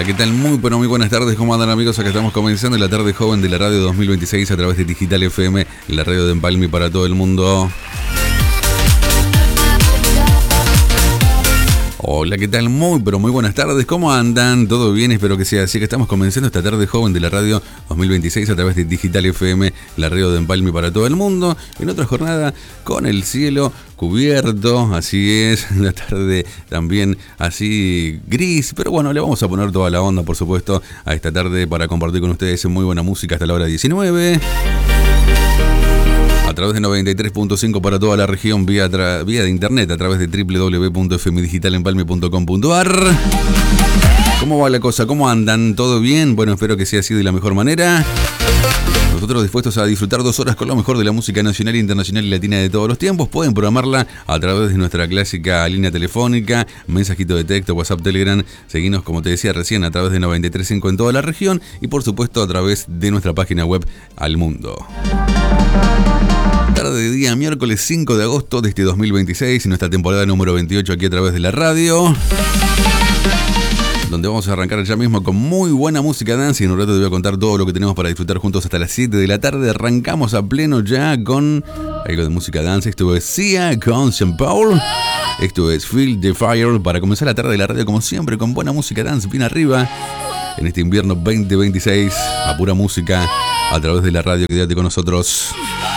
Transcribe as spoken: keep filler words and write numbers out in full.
Hola, ¿qué tal? Muy, pero muy buenas tardes. ¿Cómo andan, amigos? Acá estamos comenzando la tarde joven de la radio dos mil veintiséis a través de Digital F M, la radio de Empalme para todo el mundo. Hola, ¿qué tal? Muy, pero muy buenas tardes. ¿Cómo andan? ¿Todo bien? Espero que sea así. Que estamos comenzando esta tarde joven de la radio dos mil veintiséis a través de Digital F M, la radio de Empalme para todo el mundo. En otra jornada con el cielo cubierto, así es, una tarde también así gris, pero bueno, le vamos a poner toda la onda, por supuesto, a esta tarde para compartir con ustedes muy buena música hasta la hora diecinueve. A través de noventa y tres punto cinco para toda la región, vía, tra- vía de internet, a través de doble u doble u doble u punto f m digital empalme punto com punto a r. ¿Cómo va la cosa? ¿Cómo andan? ¿Todo bien? Bueno, espero que sea así de la mejor manera. Nosotros dispuestos a disfrutar dos horas con lo mejor de la música nacional, internacional y latina de todos los tiempos. Pueden programarla a través de nuestra clásica línea telefónica, mensajito de texto, WhatsApp, Telegram. Seguinos, como te decía recién, a través de noventa y tres punto cinco en toda la región y por supuesto a través de nuestra página web Al Mundo. Tarde de día, miércoles cinco de agosto de este dos mil veintiséis, en nuestra temporada número veintiocho aquí a través de la radio, donde vamos a arrancar ya mismo con muy buena música dance y en un rato te voy a contar todo lo que tenemos para disfrutar juntos hasta las siete de la tarde. Arrancamos a pleno ya con algo de música dance. Esto es Sia con Sean Paul. Esto es Feel the Fire para comenzar la tarde de la radio como siempre con buena música dance bien arriba en este invierno veinte veintiséis a pura música a través de la radio. Quédate con nosotros.